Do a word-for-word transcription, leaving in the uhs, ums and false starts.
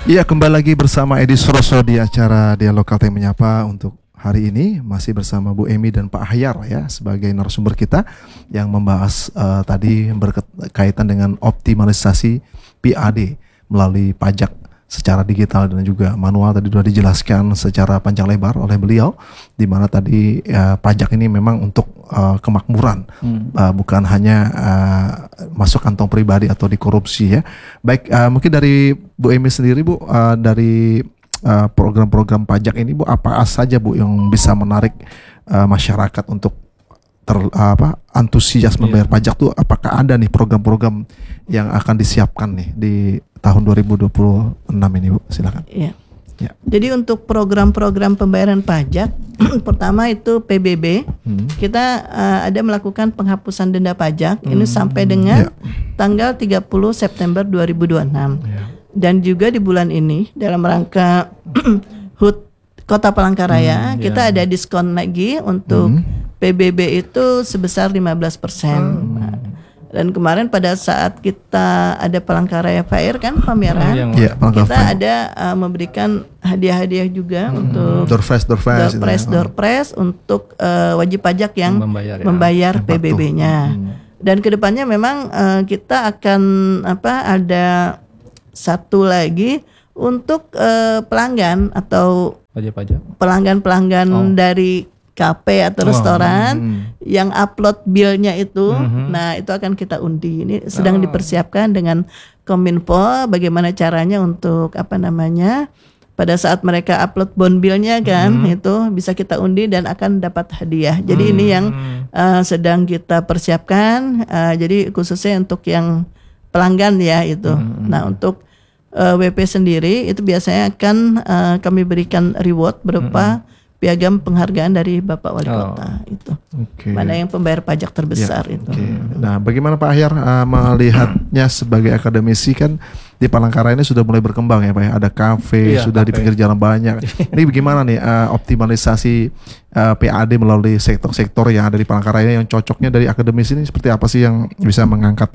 Iya, kembali lagi bersama Edi Suroso di acara Dialog Kalteng Menyapa. Untuk hari ini masih bersama Bu Emy dan Pak Ahyar ya sebagai narasumber kita yang membahas uh, tadi berkaitan dengan optimalisasi P A D melalui pajak secara digital dan juga manual. Tadi sudah dijelaskan secara panjang lebar oleh beliau, di mana tadi uh, pajak ini memang untuk uh, kemakmuran, hmm. uh, bukan hanya uh, masuk kantong pribadi atau dikorupsi ya. Baik, uh, mungkin dari Bu Emy sendiri Bu, uh, dari uh, program-program pajak ini Bu, apa saja Bu yang bisa menarik uh, masyarakat untuk ter, uh, apa antusias membayar yeah. pajak tuh? Apakah ada nih program-program yang akan disiapkan nih di tahun dua ribu dua puluh enam ini Bu? Silakan. Iya. Ya. Jadi untuk program-program pembayaran pajak pertama itu P B B, hmm. kita uh, ada melakukan penghapusan denda pajak hmm. ini sampai dengan ya. tanggal tiga puluh September dua ribu dua puluh enam. Ya. Dan juga di bulan ini dalam rangka H U T Kota Palangkaraya hmm, kita ya. ada diskon lagi untuk hmm. P B B itu sebesar lima belas persen. Hmm. Dan kemarin pada saat kita ada Palangkaraya Fair kan pameran, ya, kita Fair. ada uh, memberikan hadiah-hadiah juga hmm. untuk door prize, door prize, door prize, door prize untuk uh, wajib pajak yang membayar, ya. membayar P B B-nya. Hmm. Dan kedepannya memang uh, kita akan apa ada satu lagi untuk uh, pelanggan atau wajib pajak, pelanggan-pelanggan oh. dari kafe atau restoran oh, hmm. yang upload bill-nya itu, hmm. nah itu akan kita undi. Ini sedang oh. dipersiapkan dengan Kominfo bagaimana caranya untuk apa namanya pada saat mereka upload bond bill-nya kan hmm. itu bisa kita undi dan akan dapat hadiah. Jadi hmm. ini yang uh, sedang kita persiapkan. Uh, jadi khususnya untuk yang pelanggan ya itu. Hmm. Nah untuk uh, W P sendiri itu biasanya akan uh, kami berikan reward berupa hmm. piagam penghargaan dari Bapak Wali oh. Kota itu. Okay. Mana yang pembayar pajak terbesar ya, itu. Okay. Nah, bagaimana Pak Ahyar uh, melihatnya sebagai akademisi kan di Palangkaraya ini sudah mulai berkembang ya Pak ya. Ada kafe, iya, sudah kafe. Di pinggir jalan banyak. Ini bagaimana nih uh, optimalisasi uh, P A D melalui sektor-sektor yang ada di Palangkaraya yang cocoknya dari akademisi ini seperti apa sih yang bisa mengangkat